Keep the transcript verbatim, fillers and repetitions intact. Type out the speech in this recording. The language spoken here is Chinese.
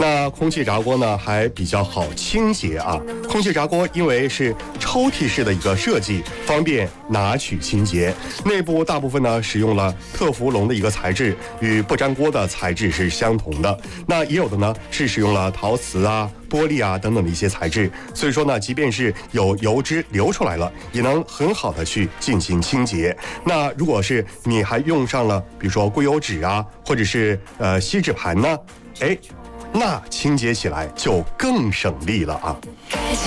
那空气炸锅呢还比较好清洁啊，空气炸锅因为是抽屉式的一个设计，方便拿取清洁。内部大部分呢使用了特氟龙的一个材质，与不粘锅的材质是相同的。那也有的呢是使用了陶瓷啊、玻璃啊等等的一些材质，所以说呢，即便是有油脂流出来了，也能很好的去进行清洁。那如果是你还用上了，比如说硅油纸啊，或者是呃锡纸盘呢，哎，那清洁起来就更省力了啊。